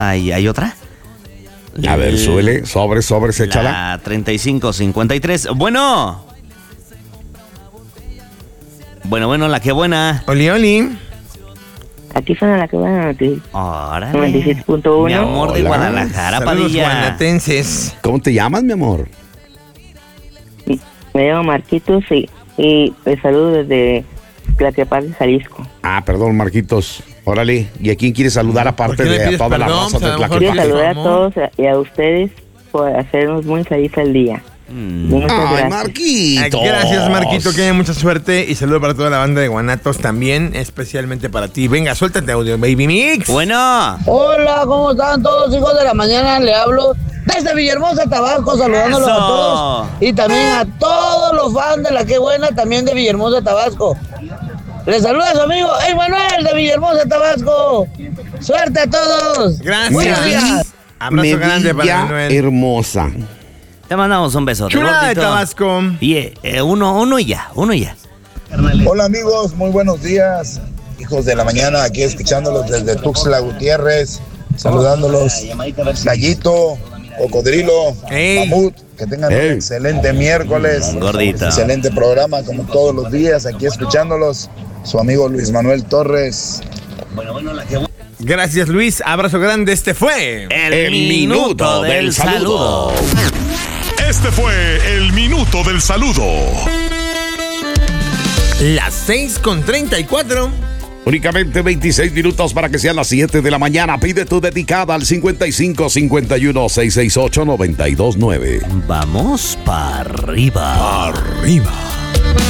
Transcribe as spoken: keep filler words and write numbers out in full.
¿Hay, ¿hay otra? A ver, suele, sobre, sobre, se échala. La treinta y cinco cincuenta y tres. Bueno. Bueno, bueno, la que buena. Oli, oli. Aquí suena la que buena. Órale. noventa y siete punto uno. Mi amor de Hola. Guadalajara, Saludos Padilla. guanatenses. ¿Cómo te llamas, mi amor? Me llamo Marquitos y, y les saludo desde Tlaquepaque, Jalisco. Ah, perdón, Marquitos. Órale. ¿Y a quién quieres saludar aparte ¿Por qué le de a pides toda la perdón? raza Pues a de lo mejor Quiero Tlaquepaque? saludar a amor. todos y a ustedes por hacernos muy feliz el día. Mm. Muchas Ay, gracias. Marquitos. Gracias, Marquito, que haya mucha suerte. Y saludo para toda la banda de Guanatos también, especialmente para ti. Venga, suéltate audio, Baby Mix. Bueno. Hola, ¿cómo están todos, hijos de la mañana? Le hablo desde Villahermosa, Tabasco, saludándolos Eso. a todos. Y también a todos los fans de La Que Buena, también de Villahermosa, Tabasco. Les saluda su amigo Emanuel de Villahermosa, Tabasco. Suerte a todos. Gracias. Buenos días. Abrazo grande para Medilla Manuel. hermosa. Te mandamos un beso. Chulada de Tabasco. Y eh, eh, uno, uno y ya, uno y ya. Hola amigos, muy buenos días. Hijos de la mañana, aquí escuchándolos desde Tuxtla Gutiérrez, saludándolos. Gallito, Cocodrilo, Ey. Mamut, que tengan Ey. un excelente miércoles. Gordito. Excelente programa, como todos los días, aquí escuchándolos. Su amigo Luis Manuel Torres. Gracias, Luis. Abrazo grande. Este fue El, El minuto del saludo. Este fue el minuto del saludo. las seis con treinta y cuatro. Únicamente veintiséis minutos para que sean las siete de la mañana. Pide tu dedicada al cincuenta y cinco cincuenta y uno seiscientos sesenta y ocho noventa y dos nueve. Vamos para arriba. Arriba.